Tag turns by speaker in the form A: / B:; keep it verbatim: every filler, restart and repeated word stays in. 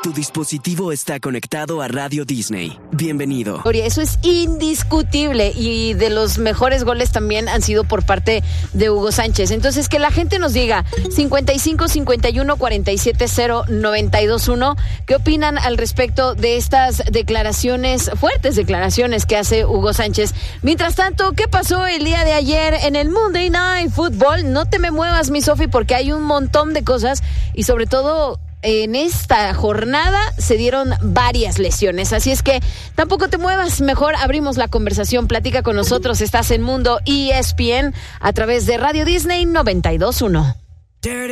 A: Tu dispositivo está conectado a Radio Disney. Bienvenido.
B: Eso es indiscutible y de los mejores goles también han sido por parte de Hugo Sánchez. Entonces, que la gente nos diga cincuenta y cinco, cincuenta y uno, cuarenta y siete, cero, noventa y dos, uno, ¿qué opinan al respecto de estas declaraciones, fuertes declaraciones que hace Hugo Sánchez? Mientras tanto, ¿qué pasó el día de ayer en el Monday Night Football? No te me muevas, mi Sofi, porque hay un montón de cosas y sobre todo en esta jornada se dieron varias lesiones, así es que tampoco te muevas, mejor abrimos la conversación, platica con nosotros, estás en Mundo E S P N a través de Radio Disney noventa y dos punto uno.